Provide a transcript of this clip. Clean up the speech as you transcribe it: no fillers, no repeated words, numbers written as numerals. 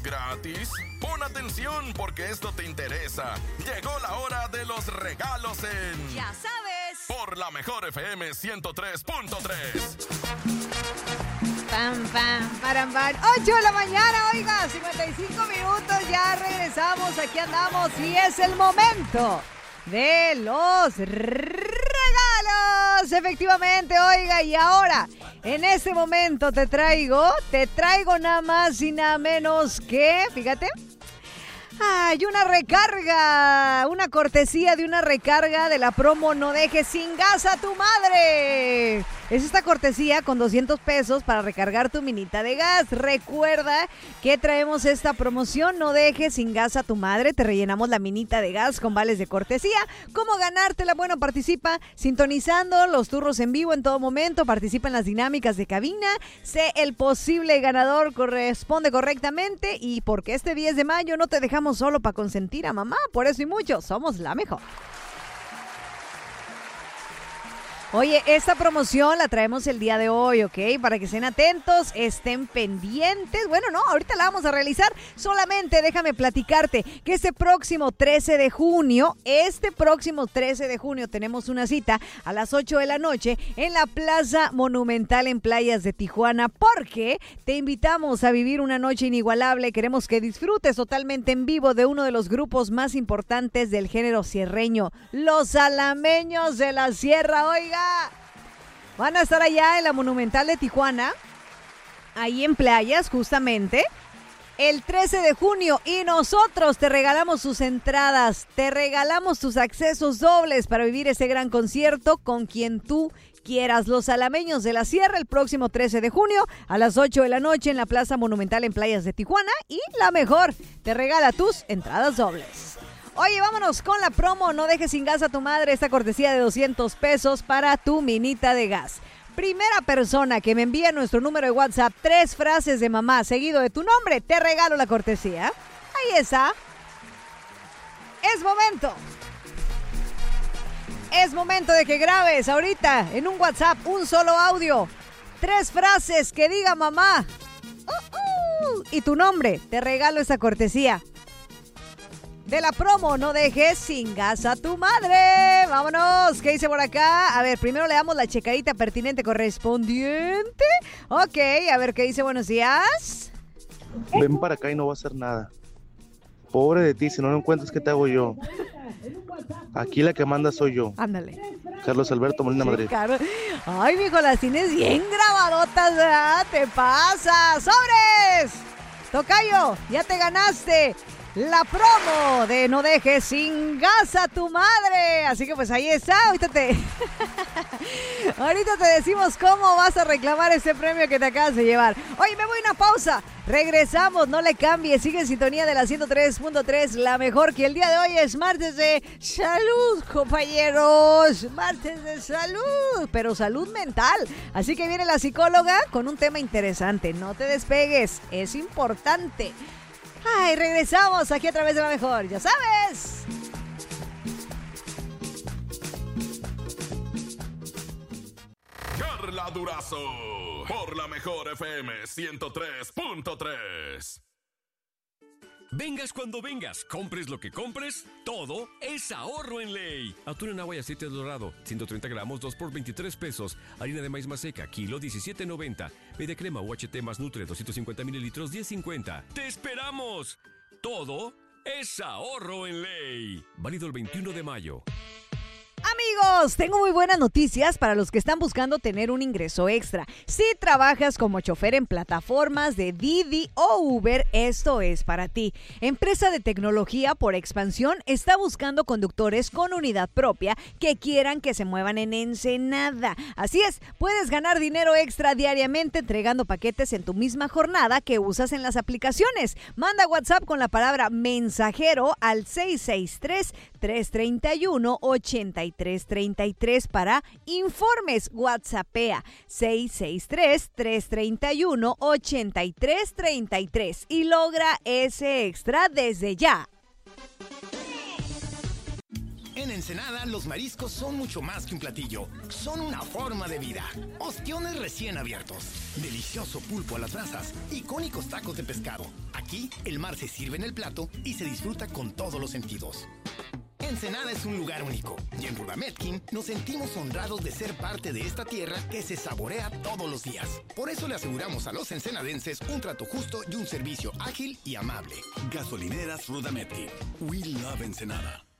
gratis? Pon atención porque esto te interesa. Llegó la hora de los regalos en... ¡Ya sabes! Por la mejor FM 103.3. Pam, pam, param, pam. 8 de la mañana, oiga, 55 minutos, ya regresamos, aquí andamos y es el momento de los regalos. Efectivamente, oiga, y ahora, en este momento te traigo nada más y nada menos que, fíjate, hay una recarga, una cortesía de una recarga de la promo No Dejes Sin Gas a Tu Madre. Es esta cortesía con 200 pesos para recargar tu minita de gas. Recuerda que traemos esta promoción No Dejes Sin Gas a Tu Madre. Te rellenamos la minita de gas con vales de cortesía. ¿Cómo ganártela? Bueno, participa sintonizando los turros en vivo en todo momento. Participa en las dinámicas de cabina. Sé el posible ganador, corresponde correctamente. Y porque este 10 de mayo no te dejamos solo para consentir a mamá. Por eso y mucho, somos la mejor. Oye, esta promoción la traemos el día de hoy, ¿ok? Para que estén atentos, estén pendientes. Bueno, no, ahorita la vamos a realizar. Solamente déjame platicarte que este próximo 13 de junio tenemos una cita a las 8 de la noche en la Plaza Monumental en Playas de Tijuana, porque te invitamos a vivir una noche inigualable. Queremos que disfrutes totalmente en vivo de uno de los grupos más importantes del género sierreño, los Alameños de la Sierra, oiga. Van a estar allá en la Monumental de Tijuana, ahí en Playas, justamente, el 13 de junio. Y nosotros te regalamos sus entradas, te regalamos tus accesos dobles para vivir ese gran concierto con quien tú quieras. Los Alameños de la Sierra, el próximo 13 de junio a las 8 de la noche en la Plaza Monumental en Playas de Tijuana. Y la mejor, te regala tus entradas dobles. Oye, vámonos con la promo No Dejes Sin Gas a Tu Madre, esta cortesía de 200 pesos para tu minita de gas. Primera persona que me envía nuestro número de WhatsApp 3 frases de mamá seguido de tu nombre, te regalo la cortesía. Ahí está. Es momento de que grabes ahorita en un WhatsApp un solo audio. 3 frases que diga mamá. Y tu nombre, te regalo esa cortesía de la promo No Dejes Sin Gas a Tu Madre. Vámonos, ¿qué dice por acá? A ver, primero le damos la checadita pertinente correspondiente. Ok, a ver, ¿qué dice? Buenos días. Ven para acá y no va a hacer nada. Pobre de ti, si no lo encuentras, ¿qué te hago yo? Aquí la que manda soy yo. Ándale. Carlos Alberto Molina, Madrid. Ay, mijo, las tienes bien grabadotas, ¿verdad? Te pasa. ¡Sobres! Tocayo, ya te ganaste la promo de No Dejes Sin Gas a Tu Madre. Así que pues ahí está. Ahorita te decimos cómo vas a reclamar ese premio que te acabas de llevar. Oye, me voy a una pausa. Regresamos, no le cambies. Sigue en sintonía de la 103.3, la mejor, que el día de hoy es martes de salud, compañeros. Martes de salud, pero salud mental. Así que viene la psicóloga con un tema interesante. No te despegues, es importante. Ay, regresamos aquí a través de la mejor, ya sabes. Carla Durazo, por la mejor FM 103.3. Vengas cuando vengas, compres lo que compres, todo es ahorro en Ley. Atún en agua y aceite dorado, 130 gramos, 2 por 23 pesos. Harina de maíz maseca, kilo 17.90. Media crema UHT más Nutre, 250 mililitros, 10.50. ¡Te esperamos! Todo es ahorro en Ley. Válido el 21 de mayo. Amigos, tengo muy buenas noticias para los que están buscando tener un ingreso extra. Si trabajas como chofer en plataformas de Didi o Uber, esto es para ti. Empresa de tecnología por expansión está buscando conductores con unidad propia que quieran que se muevan en Ensenada. Así es, puedes ganar dinero extra diariamente entregando paquetes en tu misma jornada que usas en las aplicaciones. Manda WhatsApp con la palabra mensajero al 663-331-8333 para informes. WhatsAppea 663-331-8333 y logra ese extra desde ya. En Ensenada, los mariscos son mucho más que un platillo. Son una forma de vida. Ostiones recién abiertos, delicioso pulpo a las brasas, icónicos tacos de pescado. Aquí, el mar se sirve en el plato y se disfruta con todos los sentidos. Ensenada es un lugar único y en Rudametkin nos sentimos honrados de ser parte de esta tierra que se saborea todos los días. Por eso le aseguramos a los ensenadenses un trato justo y un servicio ágil y amable. Gasolineras Rudametkin. We love Ensenada.